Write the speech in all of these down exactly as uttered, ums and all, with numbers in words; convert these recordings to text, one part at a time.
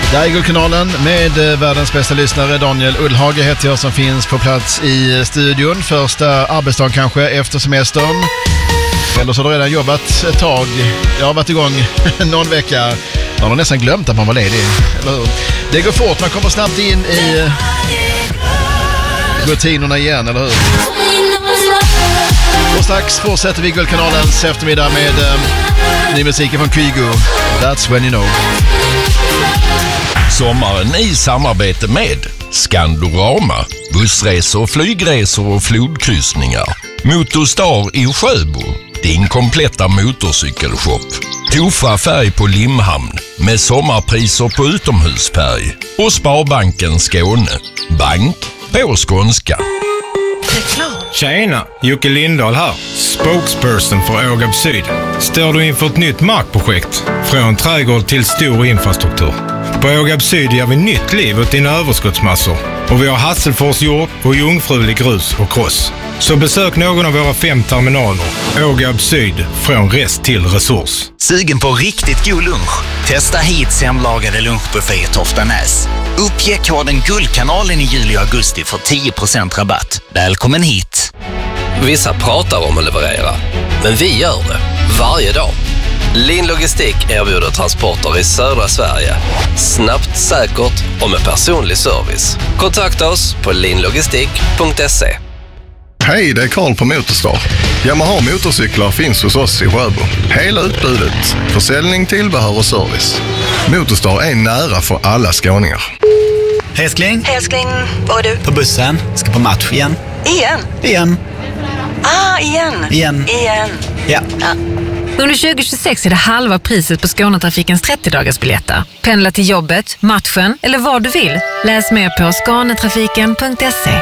Det är Guldkanalen med världens bästa lyssnare. Daniel Ullhage heter jag som finns på plats i studion. Första arbetsdagen kanske efter semestern. Eller så har du redan jobbat ett tag. Jag har varit igång någon vecka. Man har nästan glömt att man var ledig. Eller hur? Det går fort, man kommer snabbt in i rutinerna igen, eller hur? Och strax fortsätter vi Guldkanalens eftermiddag med um, ny musiken från Kygo. That's when you know. Sommaren i samarbete med Skandorama, bussresor, flygresor och flodkryssningar. Motorstar i Sjöbo, din kompletta motorcykelshop. Tofa färg på Limhamn med sommarpriser på utomhusfärg. Och Sparbanken Skåne, bank på skånska. Tjena, Jocke Lindahl här. Spokesperson för Ågab Syd. Står du inför ett nytt markprojekt? Från trädgård till stor infrastruktur. På Ågab Syd ger vi nytt liv åt dina överskottsmassor. Och vi har Hasselfors jord och jungfrulig grus och kross. Så besök någon av våra fem terminaler. Ågab Syd, från rest till resurs. Sugen på riktigt god lunch? Testa hit hemlagade lunchbuffé i Toftanäs. Uppge koden Guldkanalen i juli och augusti för tio procent rabatt. Välkommen hit! Vissa pratar om att leverera, men vi gör det varje dag. Lin Logistik erbjuder transporter i södra Sverige. Snabbt, säkert och med personlig service. Kontakta oss på linlogistik punkt se. Hej, det är Karl på Motorstar. Yamaha motorcyklar finns hos oss i Sjöbo. Hela utbudet, försäljning, tillbehör och service. Motorstar är nära för alla skåningar. Älskling. Älskling, vad är du? På bussen. Ska på match igen. Igen? Igen. Ah, igen. Igen. Igen. Ja. ja. Under tjugo tjugosex är det halva priset på Skånetrafikens trettio-dagarsbiljetter. Pendla till jobbet, matchen eller vad du vill. Läs mer på skanetrafiken punkt se.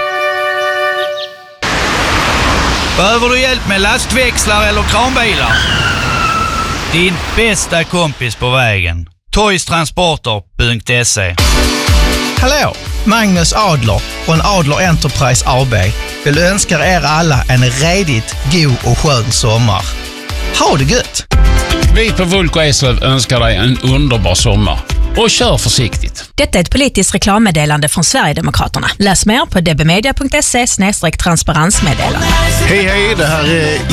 Behöver du hjälp med lastväxlar eller kranbilar? Din bästa kompis på vägen. toys transporter punkt se. Hallå, Magnus Adler från Adler Enterprise A B vill önska er alla en redigt god och skön sommar. Ha det gött! Vi på Vulko Eslöv önskar dig en underbar sommar. Och kör försiktigt. Detta är ett politiskt reklammeddelande från Sverigedemokraterna. Läs mer på dbmedia punkt se slash transparensmeddelande. Hej hej, det här är